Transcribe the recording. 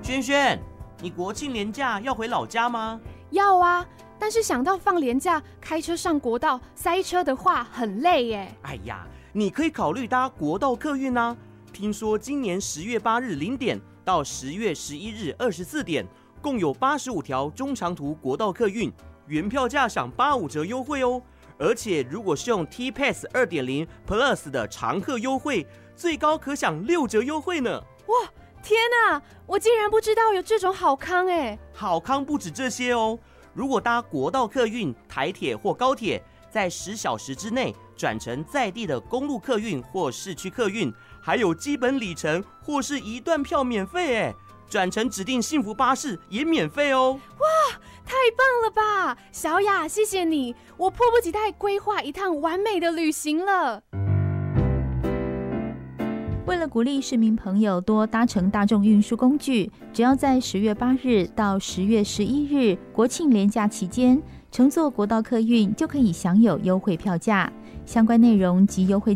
轩轩，你国庆连假要回老家吗？ 要啊，但是想到放连假开车上国道塞车的话很累耶。 哎呀，你可以考虑搭国道客运啊。听说今年10月8日0点到10月11日24点，共有85条中长途国道客运，原票价享85折优惠哦。而且如果是用 T-Pass 2.0 Plus 的常客优惠，最高可享6折优惠呢。 哇，天哪，我竟然不知道有这种好康哎！ 好康不止这些哦，如果搭国道客运、台铁或高铁，在10小时之内转乘在地的公路客运或市区客运，还有基本里程或是一段票免费哎，转乘指定幸福巴士也免费哦。 哇，太棒了吧！小雅，谢谢你，我迫不及待规划一趟完美的旅行了。 为了鼓励市民朋友多搭乘大众运输工具，只要在10月8日到10月11日国庆连假期间乘坐国道客运，就可以享有优惠票价。相关内容及优惠